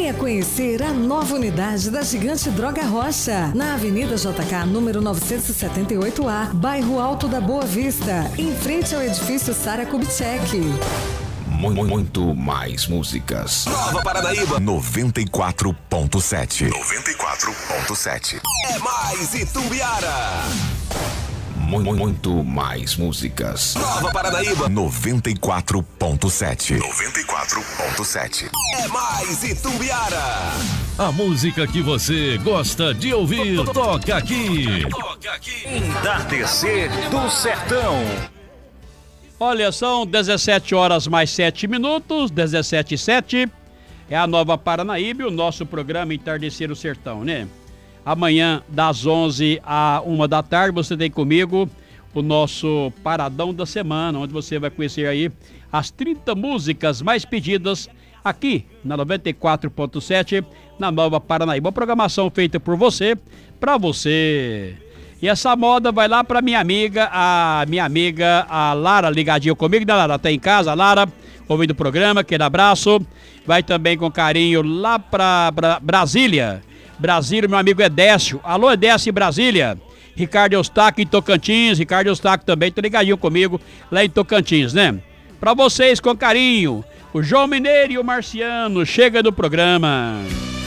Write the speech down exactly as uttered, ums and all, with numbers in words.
Venha conhecer a nova unidade da Gigante Droga Rocha, na Avenida J K, número novecentos e setenta e oito A, bairro Alto da Boa Vista, em frente ao edifício Sara Kubitschek. Muito mais músicas. Nova Paranaíba noventa e quatro ponto sete. noventa e quatro ponto sete. É mais Itumbiara. Muito mais músicas. Nova Paranaíba noventa e quatro ponto sete. noventa e quatro ponto sete. É mais Itumbiara. A música que você gosta de ouvir toca aqui. Toca aqui. Entardecer do Sertão. Olha, são dezessete horas mais sete minutos, dezessete e sete. É a Nova Paranaíba, o nosso programa Entardecer o Sertão, né? Amanhã, das onze à uma da tarde, você tem comigo o nosso Paradão da Semana, onde você vai conhecer aí as trinta músicas mais pedidas aqui na noventa e quatro ponto sete, na Nova Paranaíba. Uma programação feita por você, pra você. E essa moda vai lá pra minha amiga, a minha amiga, a Lara, ligadinha comigo, né, Lara? Tá em casa, a Lara, ouvindo o programa, aquele abraço. Vai também com carinho lá pra, pra Brasília. Brasília, meu amigo Edécio. Alô, Edécio, Brasília. Ricardo Eustáquio em Tocantins. Ricardo Eustáquio também, tá ligadinho comigo lá em Tocantins, né? Pra vocês, com carinho, o João Mineiro e o Marciano. Chega do programa.